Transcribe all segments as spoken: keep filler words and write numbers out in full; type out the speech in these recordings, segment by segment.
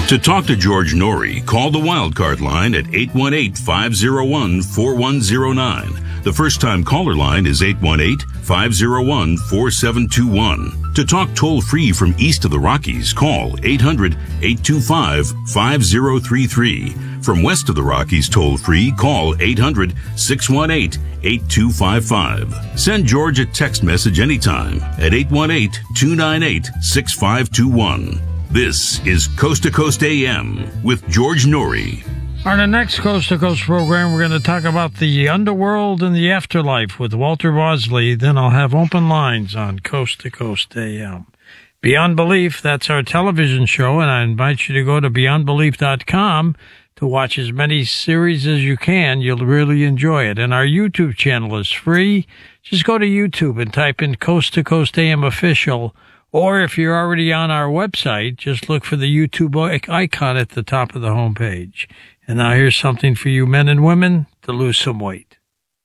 To talk to George Norrie, call the Wildcard line at eight one eight, five oh one, four one oh nine. The first-time caller line is eight one eight, five oh one, four seven two one. To talk toll-free from east of the Rockies, call eight hundred, eight two five, five oh three three. From west of the Rockies toll-free, call eight hundred, six one eight, eight two five five. Send George a text message anytime at eight one eight, two nine eight, six five two one. This is Coast to Coast A M with George Norrie. On the next Coast to Coast program, we're going to talk about the underworld and the afterlife with Walter Bosley. Then I'll have open lines on Coast to Coast A M. Beyond Belief, that's our television show, and I invite you to go to beyond belief dot com to watch as many series as you can. You'll really enjoy it. And our YouTube channel is free. Just go to YouTube and type in Coast to Coast A M Official. Or if you're already on our website, just look for the YouTube icon at the top of the homepage. And now here's something for you men and women to lose some weight.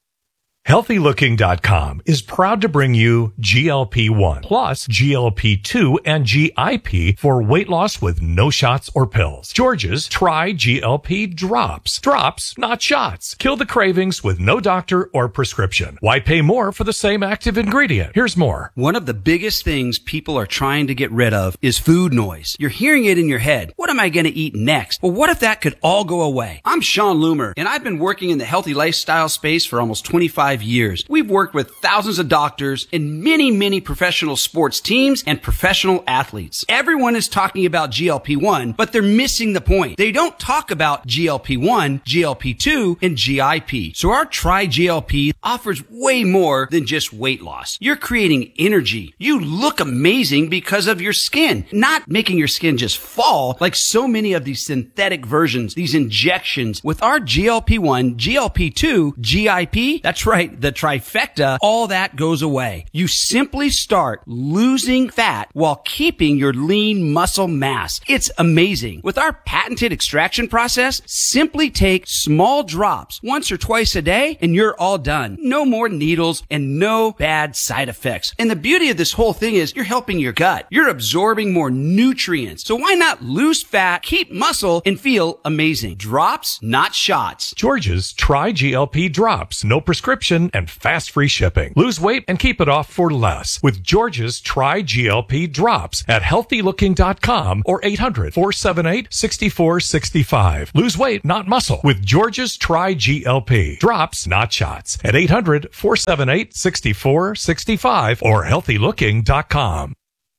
healthy looking dot com is proud to bring you G L P one plus G L P two and G I P for weight loss with no shots or pills. George's Try G L P Drops. Drops, not shots. Kill the cravings with no doctor or prescription. Why pay more for the same active ingredient? Here's more. One of the biggest things people are trying to get rid of is food noise. You're hearing it in your head. What am I going to eat next? Well, what if that could all go away? I'm Sean Loomer, and I've been working in the healthy lifestyle space for almost twenty-five years. We've worked with thousands of doctors and many, many professional sports teams and professional athletes. Everyone is talking about G L P one, but they're missing the point. They don't talk about G L P one, G L P two, and G I P. So our Try G L P offers way more than just weight loss. You're creating energy. You look amazing because of your skin, not making your skin just fall like so many of these synthetic versions, these injections. With our G L P one, G L P two, G I P, that's right, the trifecta, all that goes away. You simply start losing fat while keeping your lean muscle mass. It's amazing. With our patented extraction process, simply take small drops once or twice a day and you're all done. No more needles and no bad side effects. And the beauty of this whole thing is you're helping your gut. You're absorbing more nutrients. So why not lose fat, keep muscle, and feel amazing? Drops, not shots. George's Try G L P Drops. No prescription and fast free shipping. Lose weight and keep it off for less with George's Try G L P Drops at healthy looking dot com or eight hundred, four seven eight, six four six five. Lose weight, not muscle with George's Try G L P Drops, not shots at eight hundred, four seven eight, six four six five or healthy looking dot com.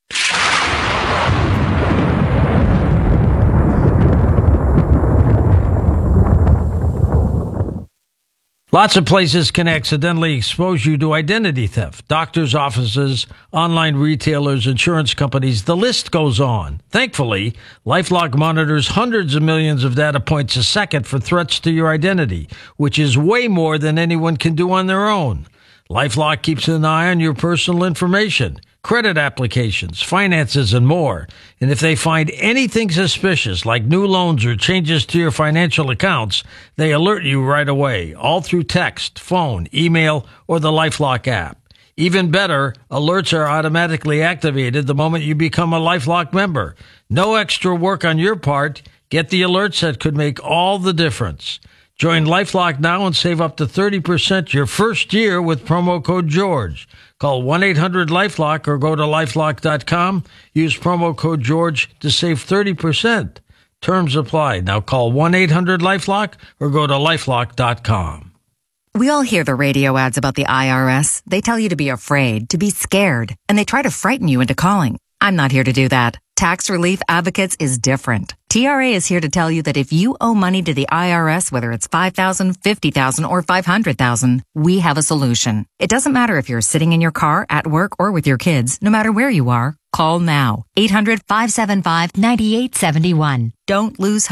Lots of places can accidentally expose you to identity theft. Doctors' offices, online retailers, insurance companies, the list goes on. Thankfully, LifeLock monitors hundreds of millions of data points a second for threats to your identity, which is way more than anyone can do on their own. LifeLock keeps an eye on your personal information, credit applications, finances, and more. And if they find anything suspicious, like new loans or changes to your financial accounts, they alert you right away, all through text, phone, email, or the LifeLock app. Even better, alerts are automatically activated the moment you become a LifeLock member. No extra work on your part. Get the alerts that could make all the difference. Join LifeLock now and save up to thirty percent your first year with promo code George. Call one eight hundred LifeLock or go to lifelock dot com. Use promo code George to save thirty percent. Terms apply. Now call one eight hundred LifeLock or go to lifelock dot com. We all hear the radio ads about the I R S. They tell you to be afraid, to be scared, and they try to frighten you into calling. I'm not here to do that. Tax Relief Advocates is different. T R A is here to tell you that if you owe money to the I R S, whether it's five thousand dollars, fifty thousand dollars, or five hundred thousand dollars, we have a solution. It doesn't matter if you're sitting in your car, at work, or with your kids. No matter where you are, call now. eight hundred, five seven five, nine eight seven one. Don't lose hope.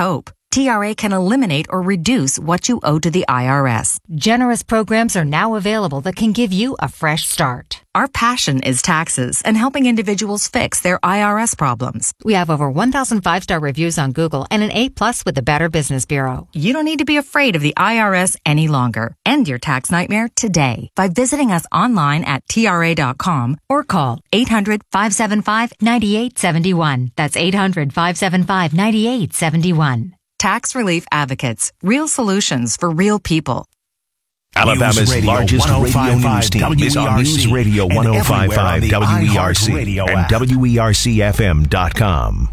T R A can eliminate or reduce what you owe to the I R S. Generous programs are now available that can give you a fresh start. Our passion is taxes and helping individuals fix their I R S problems. We have over one thousand five-star reviews on Google and an A plus with the Better Business Bureau. You don't need to be afraid of the I R S any longer. End your tax nightmare today by visiting us online at T R A dot com or call eight hundred, five seven five, nine eight seven one. That's eight hundred, five seven five, nine eight seven one. Tax Relief Advocates. Real solutions for real people. Alabama's Radio largest radio news team is on News Radio one oh five point five W E R C and W E R C F M dot com.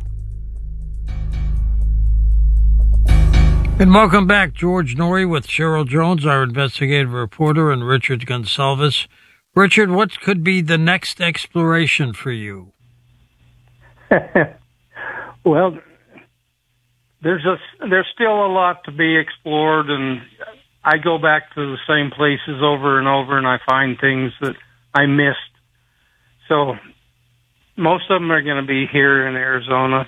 And welcome back, George Noory with Cheryl Jones, our investigative reporter, and Richard Gonsalves. Richard, what could be the next exploration for you? Well, there's a, there's still a lot to be explored, and I go back to the same places over and over, and I find things that I missed. So most of them are going to be here in Arizona.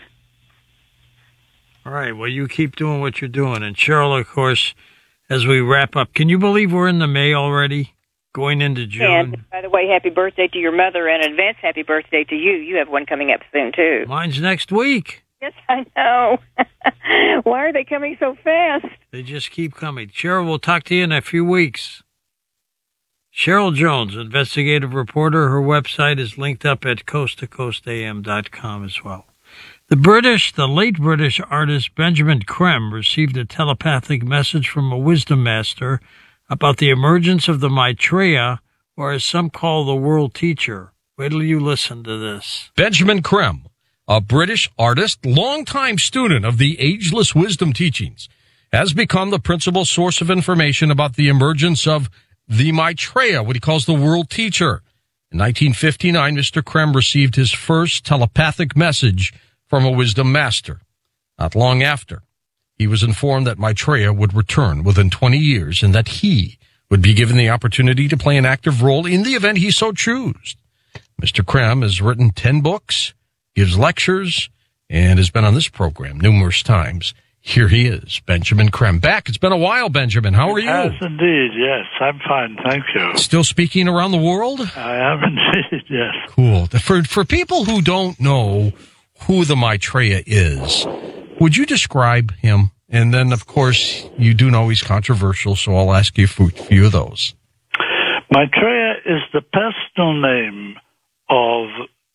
All right, well, you keep doing what you're doing. And Cheryl, of course, as we wrap up, can you believe we're in the May already, going into June? And by the way, happy birthday to your mother, and in advance, happy birthday to you. You have one coming up soon, too. Mine's next week. Yes, I know. Why are they coming so fast? They just keep coming. Cheryl, we'll talk to you in a few weeks. Cheryl Jones, investigative reporter. Her website is linked up at coast to coast A M dot com as well. The British, the late British artist Benjamin Creme received a telepathic message from a wisdom master about the emergence of the Maitreya, or as some call the world teacher. Wait till you listen to this. Benjamin Creme, a British artist, longtime student of the ageless wisdom teachings, has become the principal source of information about the emergence of the Maitreya, what he calls the world teacher. In nineteen fifty-nine, Mister Creme received his first telepathic message from a wisdom master. Not long after, he was informed that Maitreya would return within twenty years and that he would be given the opportunity to play an active role in the event he so chose. Mister Creme has written ten books, gives lectures, and has been on this program numerous times. Here he is, Benjamin Creme. Back. It's been a while, Benjamin. How are you? Yes, indeed. Yes, I'm fine. Thank you. Still speaking around the world? I am indeed, yes. Cool. For, for people who don't know who the Maitreya is, would you describe him? And then, of course, you do know he's controversial, so I'll ask you for a few of those. Maitreya is the personal name of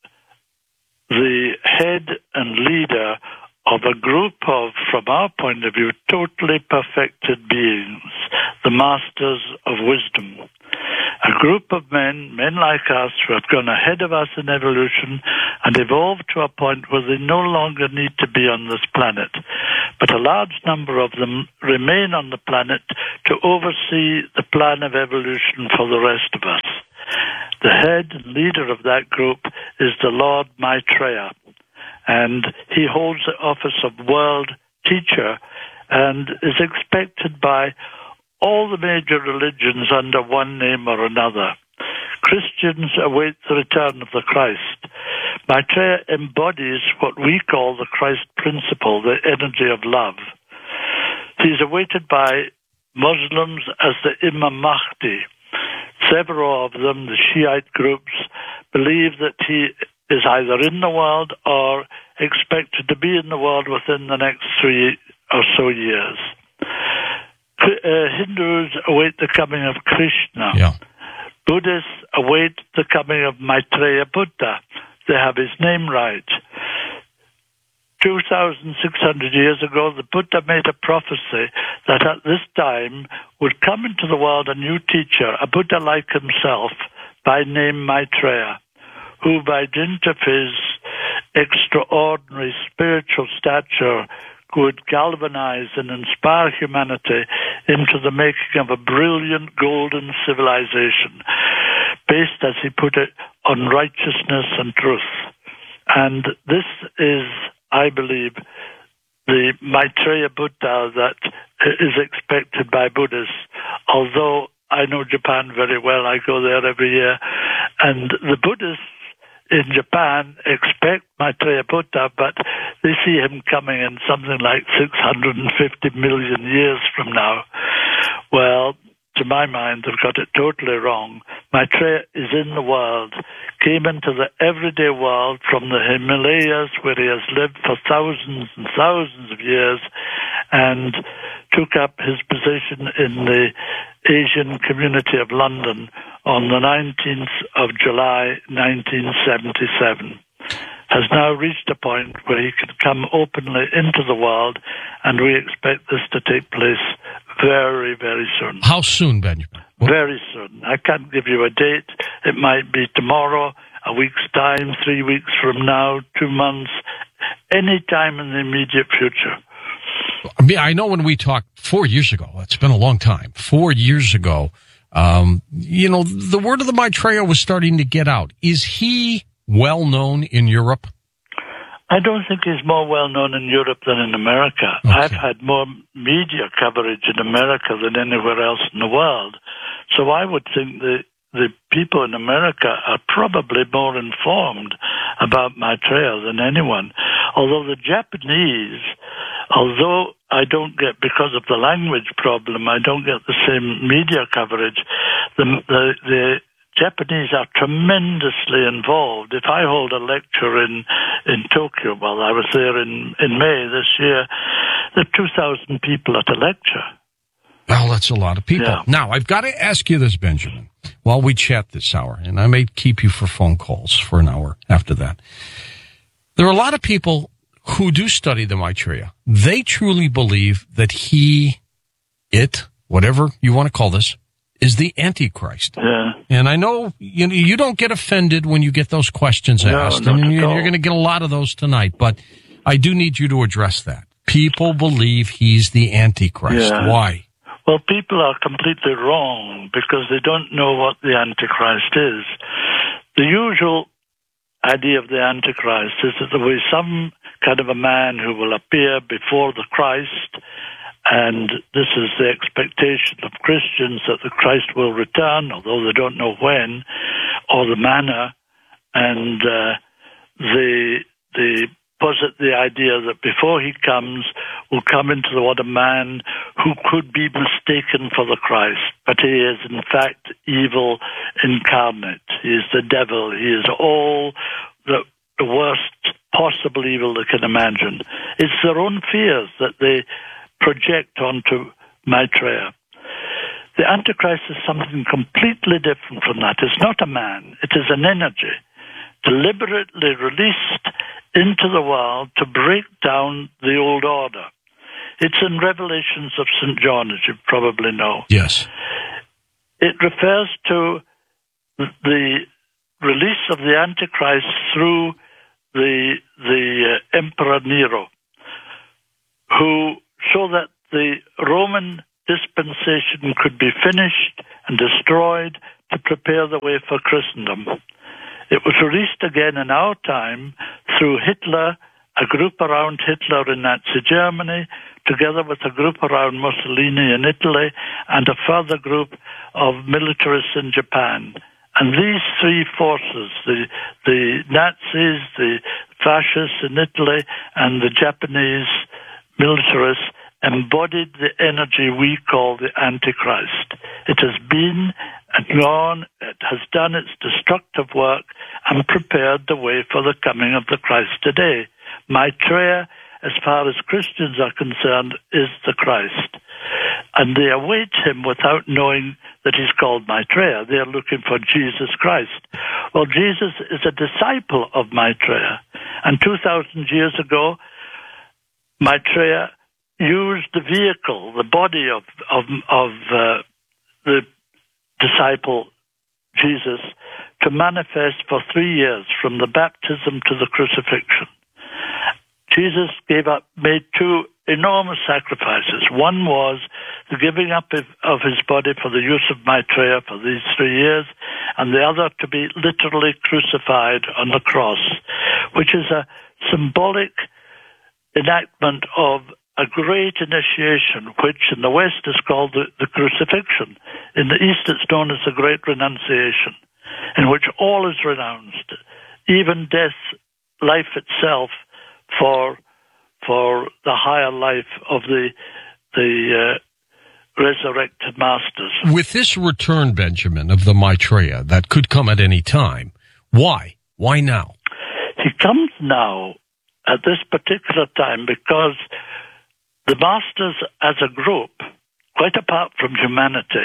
the head and leader of a group of, from our point of view, totally perfected beings, the masters of wisdom. A group of men, men like us, who have gone ahead of us in evolution and evolved to a point where they no longer need to be on this planet. But a large number of them remain on the planet to oversee the plan of evolution for the rest of us. The head and leader of that group is the Lord Maitreya, and he holds the office of world teacher and is expected by all the major religions under one name or another. Christians await the return of the Christ. Maitreya embodies what we call the Christ principle, the energy of love. He's awaited by Muslims as the Imam Mahdi. Several of them, the Shiite groups, believe that he is either in the world or expected to be in the world within the next three or so years. Uh, Hindus await the coming of Krishna. Yeah. Buddhists await the coming of Maitreya Buddha. They have his name right. two thousand six hundred years ago, the Buddha made a prophecy that at this time would come into the world a new teacher, a Buddha like himself, by name Maitreya, who by dint of his extraordinary spiritual stature would galvanize and inspire humanity into the making of a brilliant golden civilization, based, as he put it, on righteousness and truth. And this is, I believe, the Maitreya Buddha that is expected by Buddhists, although I know Japan very well. I go there every year. And the Buddhists in Japan expect Maitreya Buddha, but they see him coming in something like six hundred fifty million years from now. Well, to my mind, they've got it totally wrong. Maitreya is in the world, came into the everyday world from the Himalayas, where he has lived for thousands and thousands of years, and took up his position in the Asian community of London on the nineteenth of July, nineteen seventy-seven. Has now reached a point where he can come openly into the world, and we expect this to take place very, very soon. How soon, Benjamin? What? Very soon. I can't give you a date. It might be tomorrow, a week's time, three weeks from now, two months, any time in the immediate future. I mean, I know when we talked four years ago, it's been a long time, four years ago, um, you know, the word of the Maitreya was starting to get out. Is he well known in Europe? I don't think he's more well known in Europe than in America. Okay. I've had more media coverage in America than anywhere else in the world. So I would think that the people in America are probably more informed about Maitreya than anyone. Although the Japanese, although I don't get, because of the language problem, I don't get the same media coverage, the, the, the Japanese are tremendously involved. If I hold a lecture in, in Tokyo, well, I was there in, in May this year, there are two thousand people at a lecture. Well, that's a lot of people. Yeah. Now, I've got to ask you this, Benjamin, while we chat this hour, and I may keep you for phone calls for an hour after that. There are a lot of people who do study the Maitreya. They truly believe that he, it, whatever you want to call this, is the Antichrist. Yeah. And I know you you don't get offended when you get those questions no, asked, not and you, at all. you're going to get a lot of those tonight, but I do need you to address that. People believe he's the Antichrist. Yeah. Why? Well, people are completely wrong because they don't know what the Antichrist is. The usual idea of the Antichrist is that there will be some kind of a man who will appear before the Christ, and this is the expectation of Christians, that the Christ will return, although they don't know when or the manner, and uh, they, they posit the idea that before he comes, will come into the world a man who could be mistaken for the Christ, but he is in fact evil incarnate. He is the devil. He is all the, the worst possible evil they can imagine. It's their own fears that they project onto Maitreya. The Antichrist is something completely different from that. It's not a man. It is an energy deliberately released into the world to break down the old order. It's in Revelations of Saint John, as you probably know. Yes. It refers to the release of the Antichrist through the the uh, Emperor Nero, who, so that the Roman dispensation could be finished and destroyed to prepare the way for Christendom. It was released again in our time through Hitler, a group around Hitler in Nazi Germany, together with a group around Mussolini in Italy, and a further group of militarists in Japan. And these three forces, the, the Nazis, the fascists in Italy, and the Japanese militarists, embodied the energy we call the Antichrist. It has been and gone, it has done its destructive work and prepared the way for the coming of the Christ today. Maitreya, as far as Christians are concerned, is the Christ. And they await him without knowing that he's called Maitreya. They are looking for Jesus Christ. Well, Jesus is a disciple of Maitreya. And two thousand years ago, Maitreya used the vehicle, the body of of, of uh, the disciple Jesus, to manifest for three years from the baptism to the crucifixion. Jesus gave up, made two enormous sacrifices. One was the giving up of his body for the use of Maitreya for these three years, and the other to be literally crucified on the cross, which is a symbolic enactment of a great initiation, which in the West is called the, the crucifixion. In the East it's known as the Great Renunciation, in which all is renounced, even death, life itself, for for the higher life of the the uh, resurrected masters. With this return, Benjamin, of the Maitreya that could come at any time, why? Why now? He comes now at this particular time because the masters as a group, quite apart from humanity,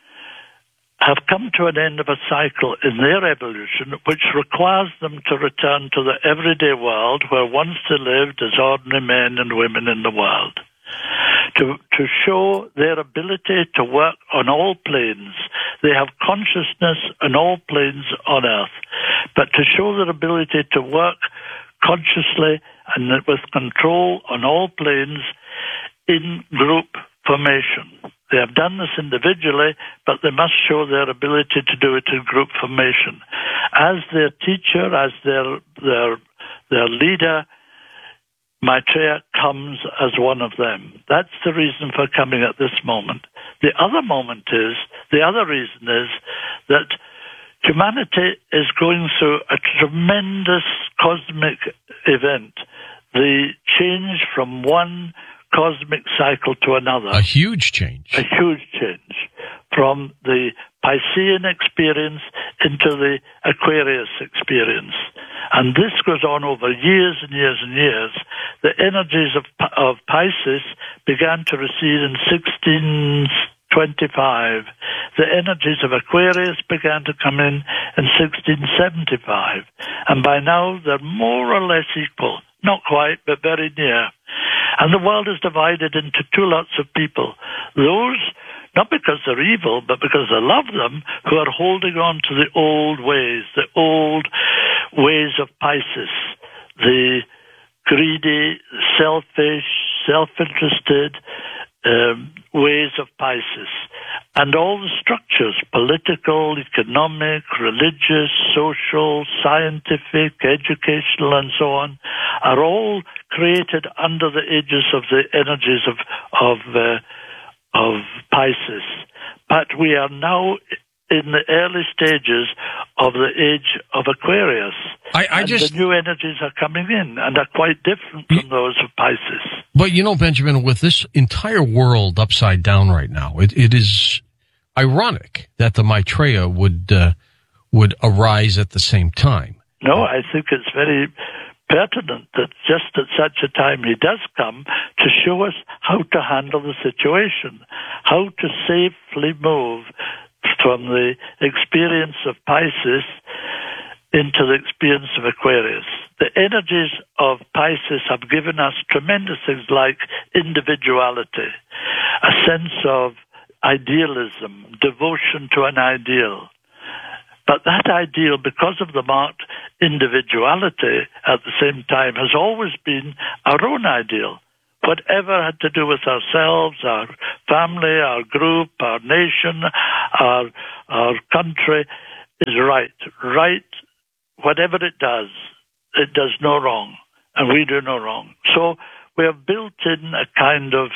have come to an end of a cycle in their evolution which requires them to return to the everyday world where once they lived as ordinary men and women in the world. To, to show their ability to work on all planes. They have consciousness on all planes on Earth, but to show their ability to work consciously and with control on all planes in group formation. They have done this individually, but they must show their ability to do it in group formation. As their teacher, as their their their leader, Maitreya comes as one of them. That's the reason for coming at this moment. The other moment is, the other reason is that humanity is going through a tremendous cosmic event. The change from one cosmic cycle to another. A huge change. A huge change. From the Piscean experience into the Aquarius experience. And this goes on over years and years and years. The energies of, of Pisces began to recede in sixteen twenty-five. The energies of Aquarius began to come in in sixteen seventy-five. And by now, they're more or less equal. Not quite, but very near. And the world is divided into two lots of people. Those, not because they're evil, but because they love them, who are holding on to the old ways, the old ways of Pisces, the greedy, selfish, self-interested um, ways of Pisces. And all the structures, political, economic, religious, social, scientific, educational, and so on, are all created under the aegis of the energies of of uh, of Pisces. But we are now in the early stages of the age of Aquarius. I, I and just the new energies are coming in and are quite different from those of Pisces. But you know, Benjamin, with this entire world upside down right now, it, it is ironic that the Maitreya would uh, would arise at the same time. No, I think it's very pertinent that just at such a time he does come to show us how to handle the situation, how to safely move from the experience of Pisces into the experience of Aquarius. The energies of Pisces have given us tremendous things like individuality, a sense of idealism, devotion to an ideal. But that ideal, because of the marked individuality at the same time, has always been our own ideal. Whatever had to do with ourselves, our family, our group, our nation, our our country is right. Right, whatever it does, it does no wrong, and we do no wrong. So we have built in a kind of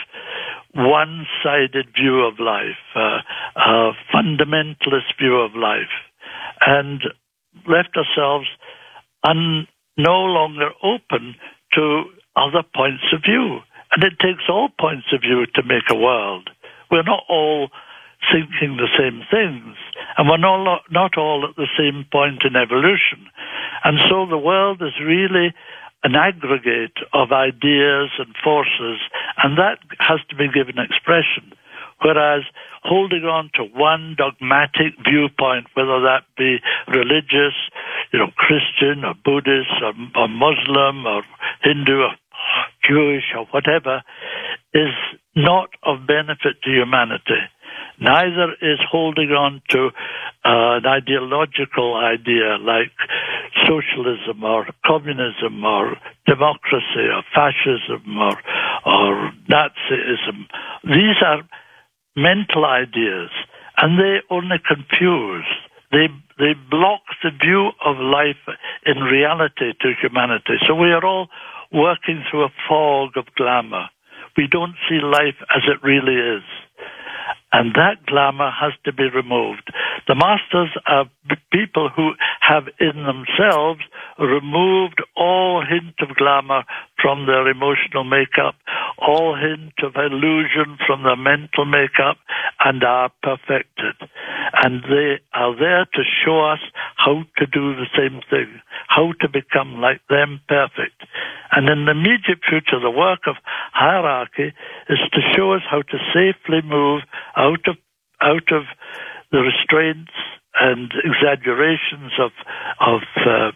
one-sided view of life, uh, a fundamentalist view of life, and left ourselves un- no longer open to other points of view. And it takes all points of view to make a world. We're not all thinking the same things, and we're not, not all at the same point in evolution. And so the world is really an aggregate of ideas and forces, and that has to be given expression. Whereas holding on to one dogmatic viewpoint, whether that be religious, you know, Christian or Buddhist or, or Muslim or Hindu or Jewish or whatever, is not of benefit to humanity. Neither is holding on to uh, an ideological idea like socialism or communism or democracy or fascism or, or Nazism. These are mental ideas, and they only confuse. They they block the view of life in reality to humanity. So we are all working through a fog of glamour. We don't see life as it really is. And that glamour has to be removed. The masters are people who have in themselves removed all hint of glamour from their emotional makeup, all hint of illusion from their mental makeup, and are perfected. And they are there to show us how to do the same thing, how to become like them perfect. And in the immediate future, the work of hierarchy is to show us how to safely move out of out of the restraints and exaggerations of of uh,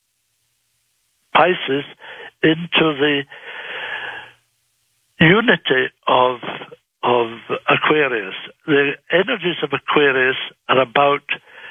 Pisces into the unity of of Aquarius. The energies of Aquarius are about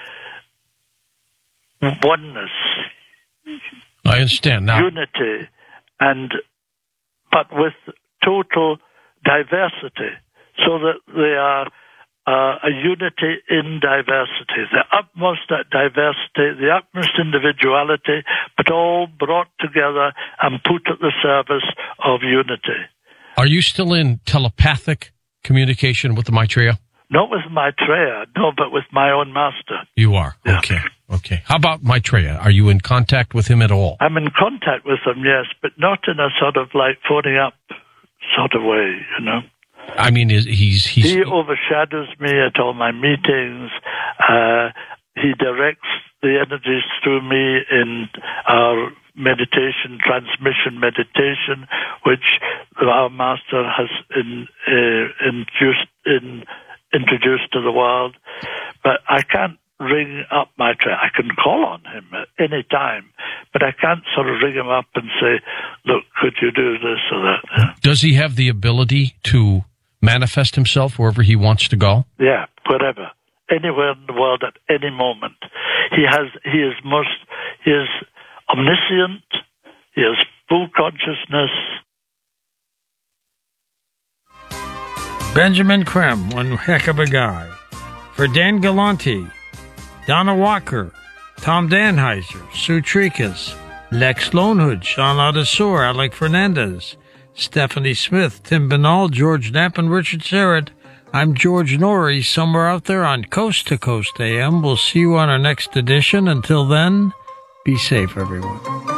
oneness, I understand now. unity, and but with total diversity, so that they are uh, a unity in diversity, the utmost diversity, the utmost individuality, but all brought together and put at the service of unity. Are you still in telepathic communication with the Maitreya? Not with Maitreya, no, but with my own master. You are? Yeah. Okay. Okay. How about Maitreya? Are you in contact with him at all? I'm in contact with him, yes, but not in a sort of like phoning up sort of way, you know. I mean, is, he's... he's He overshadows me at all my meetings. Uh, he directs the energies through me in our meditation, transmission meditation, which our master has in, uh, induced, in, introduced to the world. But I can't ring up Maitreya. I can call on him at any time, but I can't sort of ring him up and say, look, could you do this or that? Does he have the ability to manifest himself wherever he wants to go? Yeah, wherever. Anywhere in the world at any moment. He has, he is most, he is omniscient, he has full consciousness. Benjamin Creme, one heck of a guy. For Dan Galante, Donna Walker, Tom Danheiser, Sue Trikas, Lex Lonehood, Sean Adesor, Alec Fernandez, Stephanie Smith, Tim Banal, George Knapp, and Richard Serrett. I'm George Norrie, somewhere out there on Coast to Coast A M. We'll see you on our next edition. Until then, be safe, everyone.